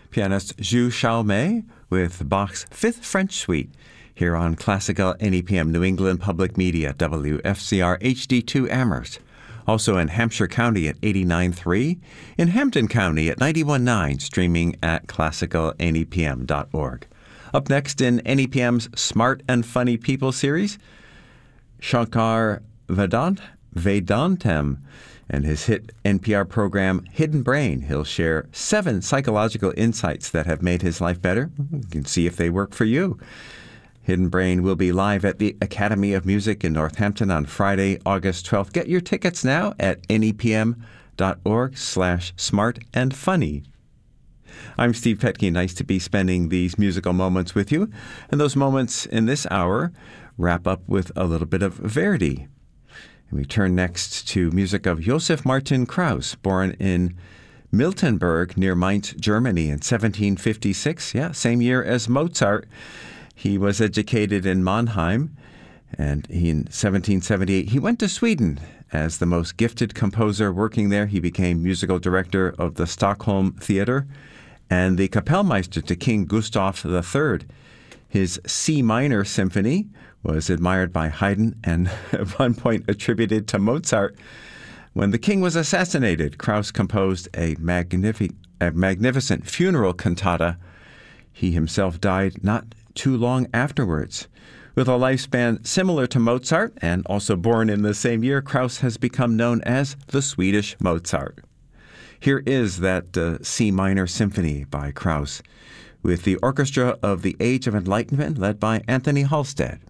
pianist Zhu Xiaomei with Bach's Fifth French Suite here on Classical NEPM, New England Public Media, WFCR HD2 Amherst. Also in Hampshire County at 89.3, in Hampton County at 91.9, streaming at classicalnepm.org. Up next in NEPM's Smart and Funny People series, Shankar Vedantam and his hit NPR program, Hidden Brain. He'll share 7 psychological insights that have made his life better. You can see if they work for you. Hidden Brain will be live at the Academy of Music in Northampton on Friday, August 12th. Get your tickets now at nepm.org/smartandfunny. I'm Steve Petke. Nice to be spending these musical moments with you. And those moments in this hour wrap up with a little bit of Verdi. And we turn next to music of Joseph Martin Krauss, born in Miltenberg near Mainz, Germany in 1756. Yeah, same year as Mozart. He was educated in Mannheim, and in 1778 he went to Sweden. As the most gifted composer working there, he became musical director of the Stockholm Theatre and the Kapellmeister to King Gustav III. His C minor symphony was admired by Haydn and at one point attributed to Mozart. When the king was assassinated, Krauss composed a magnificent funeral cantata. He himself died not too long afterwards. With a lifespan similar to Mozart and also born in the same year, Krauss has become known as the Swedish Mozart. Here is that C minor symphony by Krauss with the Orchestra of the Age of Enlightenment led by Anthony Halstead.